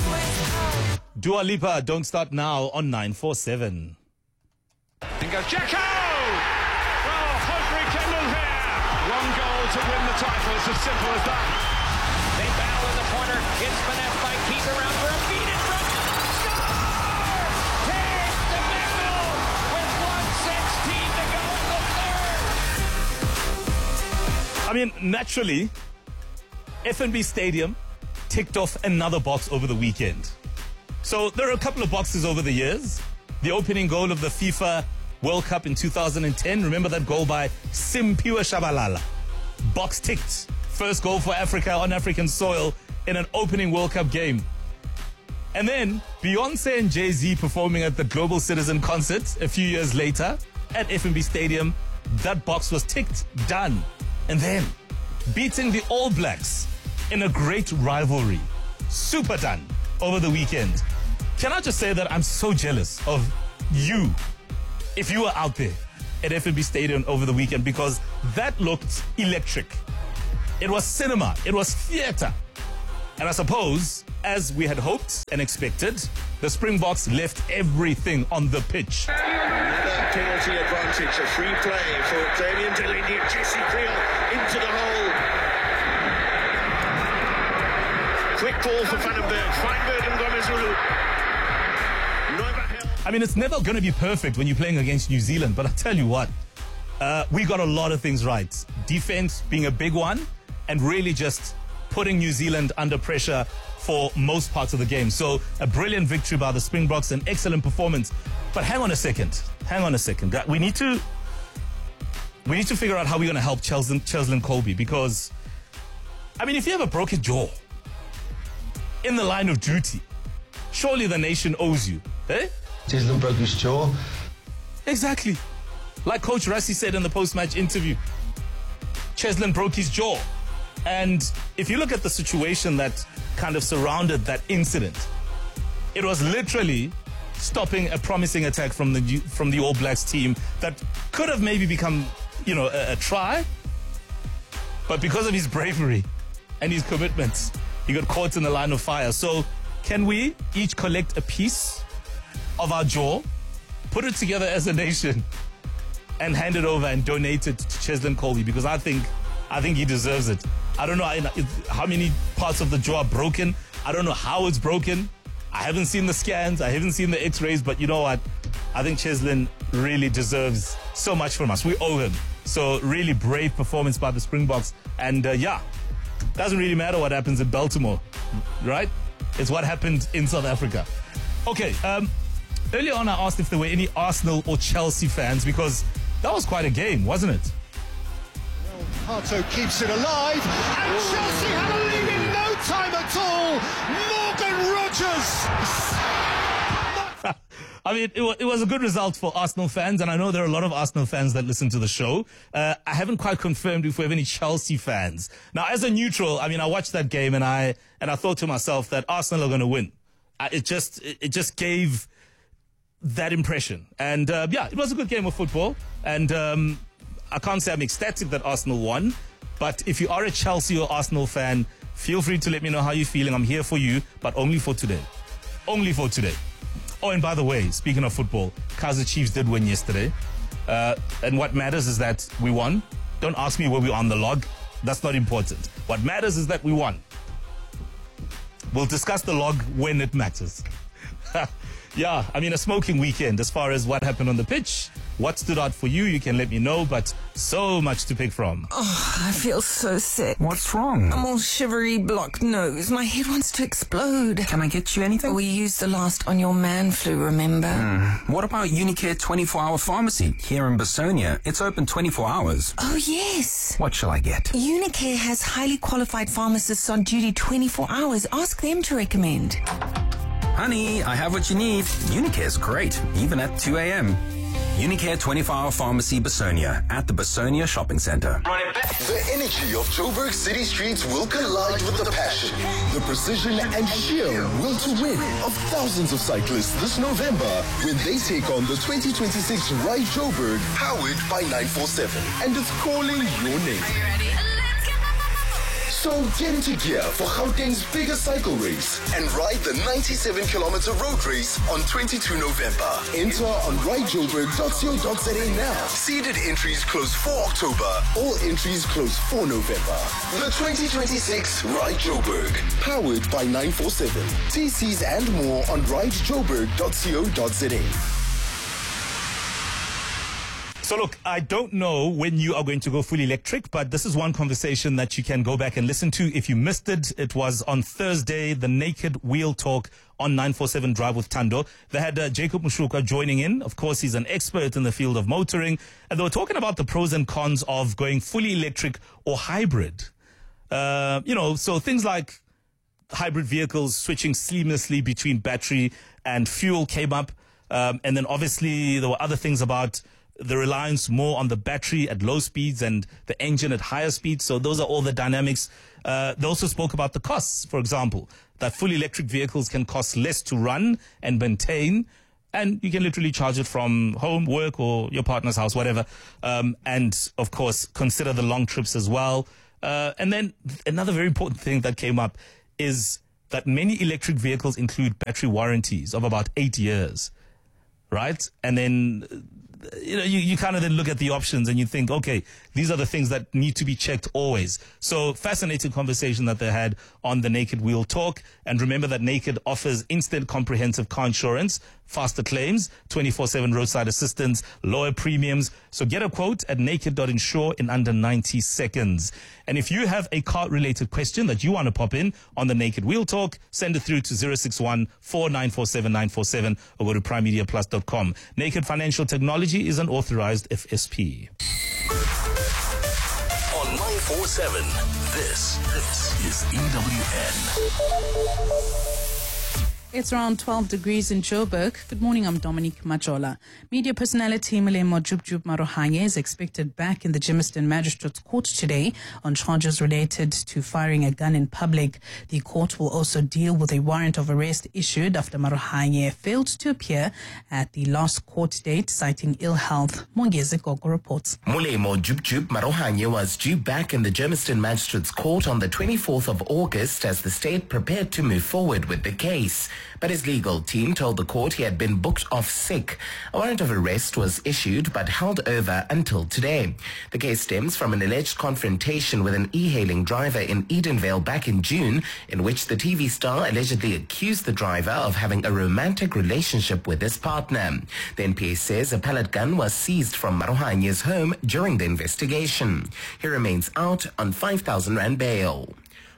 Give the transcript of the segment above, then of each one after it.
Dua Lipa, Don't Start Now on 947. And goes Jacko! Well, Hodri Kendall here. One goal to win the title. It's as simple as that. They battle in the corner. It's finessed by Keith around for a beat in front. Score! Take the medal with 1:16 to go in the third. I mean, naturally, FNB Stadium ticked off another box over the weekend. So there are a couple of boxes over the years. The opening goal of the FIFA World Cup in 2010. Remember that goal by Simphiwe Tshabalala? Box ticked. First goal for Africa on African soil in an opening World Cup game. And then Beyonce and Jay-Z performing at the Global Citizen concert a few years later at FNB Stadium. That box was ticked, done. And then beating the All Blacks in a great rivalry. Super done over the weekend. Can I just say that I'm so jealous of you if you were out there at FNB Stadium over the weekend, because that looked electric. It was cinema. It was theatre. And I suppose, as we had hoped and expected, the Springboks left everything on the pitch. Another penalty advantage, a free play for Damien Delaney and Jesse Creel into the hole. Quick ball for Vandenberg, Feinberg and Gomezulu. I mean, it's never going to be perfect when you're playing against New Zealand, but I tell you what, we got a lot of things right. Defense being a big one, and really just putting New Zealand under pressure for most parts of the game. So a brilliant victory by the Springboks, an excellent performance. But hang on a second. We need to figure out how we're going to help Cheslin Kolbe, because, I mean, if you have a broken jaw in the line of duty, surely the nation owes you, eh? Cheslin broke his jaw. Exactly. Like Coach Rassie said in the post-match interview, Cheslin broke his jaw. And if you look at the situation that kind of surrounded that incident, it was literally stopping a promising attack from the All Blacks team that could have maybe become, a try. But because of his bravery and his commitments, he got caught in the line of fire. So can we each collect a piece of our jaw, put it together as a nation, and hand it over and donate it to Cheslin Kolbe? Because I think he deserves it. I don't know how many parts of the jaw are broken. I don't know how it's broken. I haven't seen the scans. I haven't seen the x-rays. But you know what? I think Cheslin really deserves so much from us. We owe him. So really brave performance by the Springboks. And doesn't really matter what happens in Baltimore, right? It's what happened in South Africa. Okay, earlier on I asked if there were any Arsenal or Chelsea fans, because that was quite a game, wasn't it? Hato keeps it alive, and Chelsea have a lead in no time at all. Morgan Rogers. I mean, it was a good result for Arsenal fans, and I know there are a lot of Arsenal fans that listen to the show. I haven't quite confirmed if we have any Chelsea fans. Now, as a neutral, I mean, I watched that game and I thought to myself that Arsenal are going to win. It just gave that impression. And it was a good game of football. And I can't say I'm ecstatic that Arsenal won, but if you are a Chelsea or Arsenal fan, feel free to let me know how you're feeling. I'm here for you, but only for today. Only for today. Oh, and by the way, speaking of football, Kaizer Chiefs did win yesterday. And what matters is that we won. Don't ask me where we are on the log. That's not important. What matters is that we won. We'll discuss the log when it matters. Yeah, I mean, a smoking weekend as far as what happened on the pitch. What stood out for you, you can let me know, but so much to pick from. Oh, I feel so sick. What's wrong? I'm all shivery, blocked nose. My head wants to explode. Can I get you anything? We used the last on your man flu, remember? What about Unicare 24-hour pharmacy here in Basonia? It's open 24 hours. Oh, yes. What shall I get? Unicare has highly qualified pharmacists on duty 24 hours. Ask them to recommend. Honey, I have what you need. Unicare's great, even at 2 a.m. Unicare 24-hour pharmacy Basonia at the Basonia Shopping Centre. The energy of Joburg city streets will collide with the passion, the precision and sheer will to win of thousands of cyclists this November when they take on the 2026 Ride Joburg, powered by 947, and it's calling your name. So get into gear for Gauteng's biggest cycle race and ride the 97-kilometer road race on 22 November. Enter on ridejoburg.co.za now. Seeded entries close 4 October. All entries close 4 November. The 2026 Ride Joburg. Powered by 947. TCs and more on ridejoburg.co.za. So look, I don't know when you are going to go fully electric, but this is one conversation that you can go back and listen to. If you missed it, it was on Thursday, the Naked Wheel Talk on 947 Drive with Tando. They had Jacob Mushuka joining in. Of course, he's an expert in the field of motoring. And they were talking about the pros and cons of going fully electric or hybrid. So things like hybrid vehicles switching seamlessly between battery and fuel came up. And then obviously there were other things about the reliance more on the battery at low speeds and the engine at higher speeds. So those are all the dynamics. They also spoke about the costs, for example, that fully electric vehicles can cost less to run and maintain. And you can literally charge it from home, work, or your partner's house, whatever. And, of course, consider the long trips as well. And then another very important thing that came up is that many electric vehicles include battery warranties of about 8 years, right? And then you kind of then look at the options and you think, okay, these are the things that need to be checked always. So fascinating conversation that they had on the Naked Wheel Talk. And remember that Naked offers instant comprehensive car insurance, faster claims, 24/7 roadside assistance, lower premiums. So get a quote at naked.insure in under 90 seconds. And if you have a car-related question that you want to pop in on the Naked Wheel Talk, send it through to 061-4947-947 or go to primemediaplus.com. Naked Financial Technology is an authorized FSP. On 947, this is EWN. It's around 12 degrees in Joburg. Good morning, I'm Dominique Majola. Media personality Molemo Jubjub Marohanye is expected back in the Germiston Magistrates Court today on charges related to firing a gun in public. The court will also deal with a warrant of arrest issued after Marohanye failed to appear at the last court date, citing ill health. Mongezi Gogo reports. Molemo Jubjub Marohanye was due back in the Germiston Magistrates Court on the 24th of August as the state prepared to move forward with the case. But his legal team told the court he had been booked off sick. A warrant of arrest was issued but held over until today. The case stems from an alleged confrontation with an e-hailing driver in Edenvale back in June, in which the TV star allegedly accused the driver of having a romantic relationship with his partner. The NPA says a pellet gun was seized from Marohanye's home during the investigation. He remains out on 5,000 Rand bail.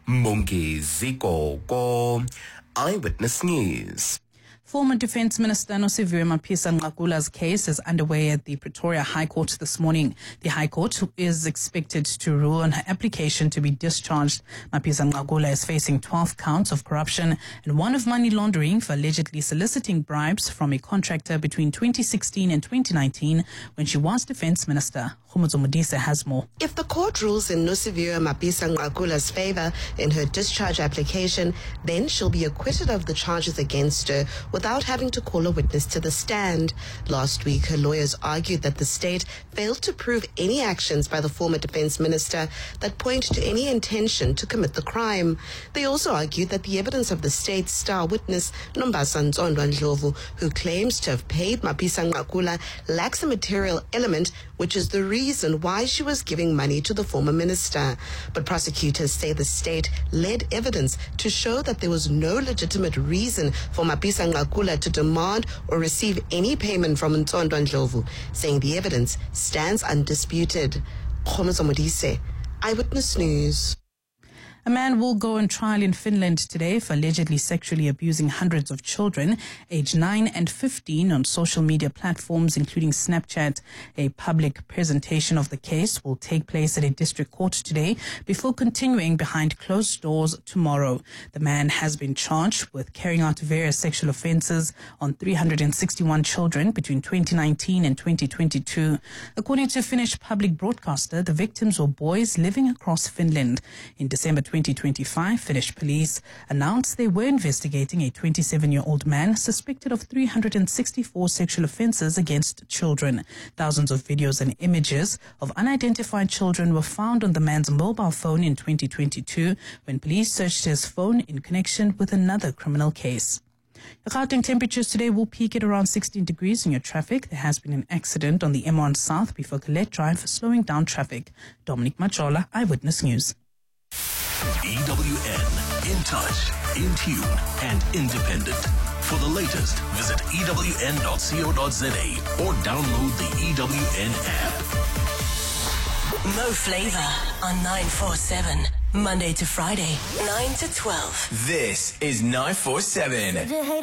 Mongezi Gogo, Eyewitness News. Former Defence Minister Nosiviwe Mapisa-Nqakula's case is underway at the Pretoria High Court this morning. The High Court is expected to rule on her application to be discharged. Mapisa-Nqakula is facing 12 counts of corruption and one of money laundering for allegedly soliciting bribes from a contractor between 2016 and 2019 when she was Defence Minister. Khumudzo Modise has more. If the court rules in Nosiviwe Mapisa-Nqakula's favour in her discharge application, then she'll be acquitted of the charges against her without having to call a witness to the stand. Last week, her lawyers argued that the state failed to prove any actions by the former defence minister that point to any intention to commit the crime. They also argued that the evidence of the state's star witness, Nombasa Nzondo Ndlovu, who claims to have paid Mapisa-Nqakula, lacks a material element, which is the reason why she was giving money to the former minister. But prosecutors say the state led evidence to show that there was no legitimate reason for Mapisa-Nqakula to demand or receive any payment from Nzondo Ndlovu, saying the evidence stands undisputed. Khumudzo Modise, Eyewitness News. A man will go on trial in Finland today for allegedly sexually abusing hundreds of children aged 9 and 15 on social media platforms, including Snapchat. A public presentation of the case will take place at a district court today before continuing behind closed doors tomorrow. The man has been charged with carrying out various sexual offences on 361 children between 2019 and 2022. According to a Finnish public broadcaster, the victims were boys living across Finland. In December 2020, 2025, Finnish police announced they were investigating a 27-year-old man suspected of 364 sexual offenses against children. Thousands of videos and images of unidentified children were found on the man's mobile phone in 2022 when police searched his phone in connection with another criminal case. The Gauteng temperatures today will peak at around 16 degrees in your traffic. There has been an accident on the M1 South before Colette Drive, slowing down traffic. Dominic Machola, Eyewitness News. EWN, in touch, in tune, and independent. For the latest, visit ewn.co.za or download the EWN app. Mo Flavor on 947, Monday to Friday, 9 to 12. This is 947.